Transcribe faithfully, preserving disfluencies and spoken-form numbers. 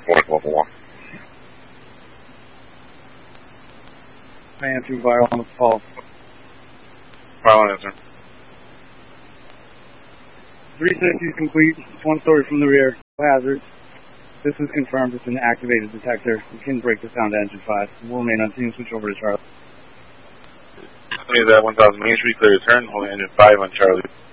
four twelve one. Man, two viral on the call. Viral answer. three sixty is complete. One story from the rear. Hazard. This is confirmed. It's an activated detector. We can break this down to engine five. We'll remain on scene. Switch over to Charlie. Is that one thousand Main Street, clear to turn. Holding engine five on Charlie.